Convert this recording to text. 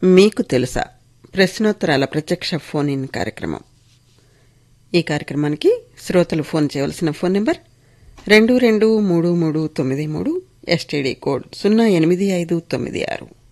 మీకు తెలుసా ప్రశ్నోత్తరాల ప్రత్యక్ష ఫోన్ ఇన్ కార్యక్రమం. ఈ కార్యక్రమానికి శ్రోతలు ఫోన్ చేయవలసిన ఫోన్ నెంబర్ 223393 STD కోడ్ 08596.